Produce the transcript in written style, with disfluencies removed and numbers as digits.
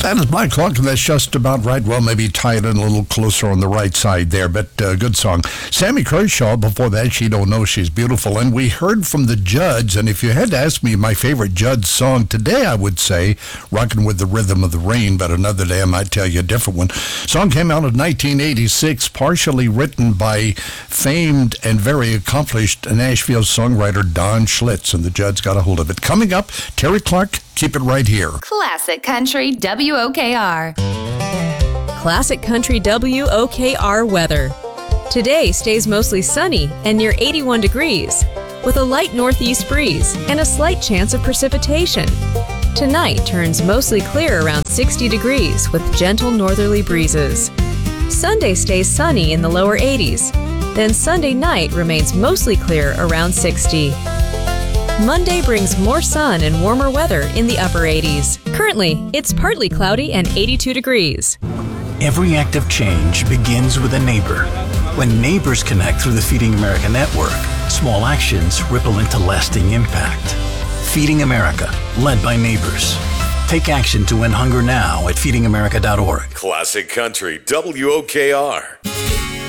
That is my clock, and that's just about right. Well, maybe tie it in a little closer on the right side there, but good song. Sammy Kershaw, before that, She Don't Know She's Beautiful. And we heard from the Judds, and if you had to ask me my favorite Judds song today, I would say Rockin' with the Rhythm of the Rain, but another day I might tell you a different one. Song came out in 1986, partially written by famed and very accomplished Nashville songwriter Don Schlitz, and the Judds got a hold of it. Coming up, Terry Clark, keep it right here. Classic Country WOKR. Classic Country WOKR weather. Today stays mostly sunny and near 81 degrees, with a light northeast breeze and a slight chance of precipitation. Tonight turns mostly clear around 60 degrees with gentle northerly breezes. Sunday stays sunny in the lower 80s. Then Sunday night remains mostly clear around 60. Monday brings more sun and warmer weather in the upper 80s. Currently, it's partly cloudy and 82 degrees. Every act of change begins with a neighbor. When neighbors connect through the Feeding America network, small actions ripple into lasting impact. Feeding America, led by neighbors. Take action to end hunger now at feedingamerica.org. Classic Country WOKR.